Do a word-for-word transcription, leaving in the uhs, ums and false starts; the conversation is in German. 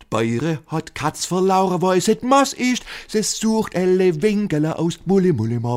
Beure hat Katz verloren, weiß et was ist. Sie sucht elle Winkele aus, Mulle, Mulle, ma